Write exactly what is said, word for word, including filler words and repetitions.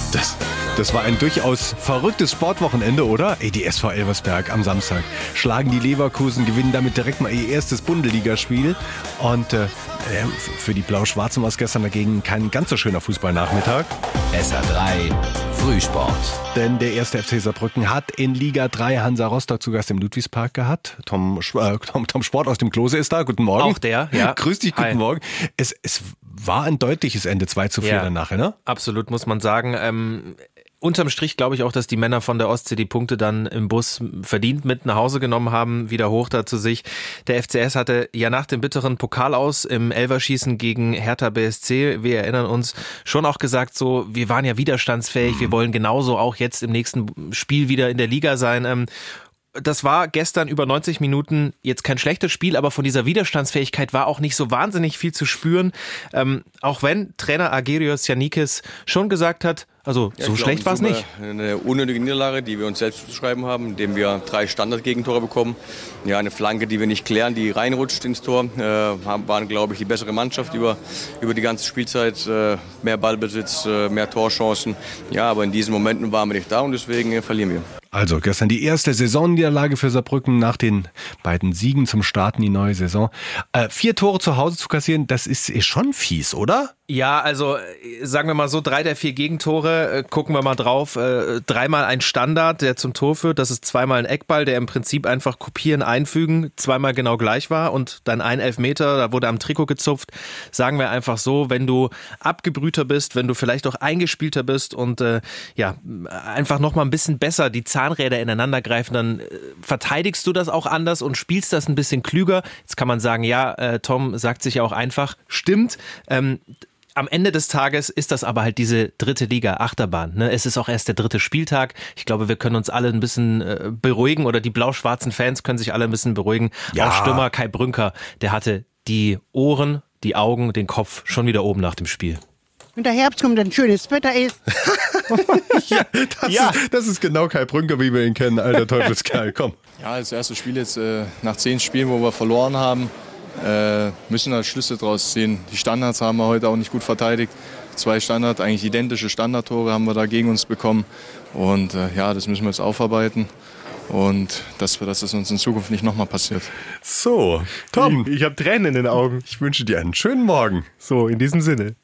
Das, das war ein durchaus verrücktes Sportwochenende, oder? Ey, die S V Elversberg am Samstag schlagen die Leverkusen, gewinnen damit direkt mal ihr erstes Bundesligaspiel. Und äh, für die Blau-Schwarzen war es gestern dagegen kein ganz so schöner Fußballnachmittag. S R drei Frühsport. Denn der erste F C Saarbrücken hat in Liga drei Hansa Rostock zu Gast im Ludwigspark gehabt. Tom, äh, Tom, Tom Sport aus dem Klose ist da. Guten Morgen. Auch der, ja. Grüß dich, guten Hi. Morgen. Es, es war ein deutliches Ende, zwei zu vier Ja, dann nachher, ne? Absolut, muss man sagen. Ähm, unterm Strich glaube ich auch, dass die Männer von der Ostsee die Punkte dann im Bus verdient mit nach Hause genommen haben. Wieder hoch da zu sich. Der F C S hatte ja nach dem bitteren Pokalaus im Elverschießen gegen Hertha B S C, wir erinnern uns, schon auch gesagt so, wir waren ja widerstandsfähig, wir wollen genauso auch jetzt im nächsten Spiel wieder in der Liga sein. Ähm, Das war gestern über neunzig Minuten jetzt kein schlechtes Spiel, aber von dieser Widerstandsfähigkeit war auch nicht so wahnsinnig viel zu spüren. Ähm, auch wenn Trainer Agirios Yannikis schon gesagt hat, also Ja, so ich schlecht war glaube, es nicht. Eine unnötige Niederlage, die wir uns selbst zuschreiben haben, indem wir drei Standardgegentore bekommen. Ja, eine Flanke, die wir nicht klären, die reinrutscht ins Tor. Äh, waren, glaube ich, die bessere Mannschaft über, über die ganze Spielzeit. Äh, mehr Ballbesitz, äh, mehr Torchancen. Ja, aber in diesen Momenten waren wir nicht da und deswegen äh, verlieren wir. Also gestern die erste Saisonniederlage für Saarbrücken nach den beiden Siegen zum Starten in die neue Saison. Äh, vier Tore zu Hause zu kassieren, das ist, ist schon fies, oder? Ja, also äh, sagen wir mal so, drei der vier Gegentore, äh, gucken wir mal drauf, äh, dreimal ein Standard, der zum Tor führt, das ist zweimal ein Eckball, der im Prinzip einfach kopieren, einfügen, zweimal genau gleich war und dann ein Elfmeter, da wurde am Trikot gezupft. Sagen wir einfach so, wenn du abgebrühter bist, wenn du vielleicht auch eingespielter bist und äh, ja, einfach nochmal ein bisschen besser die Zahnräder ineinander greifen, dann äh, verteidigst du das auch anders und spielst das ein bisschen klüger. Jetzt kann man sagen, ja, äh, Tom sagt sich ja auch einfach, stimmt, ähm, am Ende des Tages ist das aber halt diese dritte Liga Achterbahn. Ne? Es ist auch erst der dritte Spieltag. Ich glaube, wir können uns alle ein bisschen äh, beruhigen oder die blau-schwarzen Fans können sich alle ein bisschen beruhigen. Ja. Auch Stürmer Kai Brünker, der hatte die Ohren, die Augen, den Kopf schon wieder oben nach dem Spiel. Wenn der Herbst kommt, ein schönes Wetter ist. Ja, das, Ja. Ist, das ist genau Kai Brünker, wie wir ihn kennen, alter Teufelskerl. Komm. Ja, das erste Spiel jetzt äh, nach zehn Spielen, wo wir verloren haben, äh, müssen wir Schlüsse draus ziehen. Die Standards haben wir heute auch nicht gut verteidigt. Zwei Standard, eigentlich identische Standardtore haben wir da gegen uns bekommen. Und äh, ja, das müssen wir jetzt aufarbeiten. Und dass, dass das uns in Zukunft nicht nochmal passiert. So, Tom, Ich habe Tränen in den Augen. ich wünsche dir einen schönen Morgen. So, in diesem Sinne.